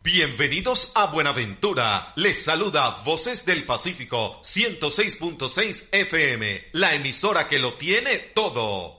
Bienvenidos a Buenaventura. Les saluda Voces del Pacífico 106.6 FM, la emisora que lo tiene todo.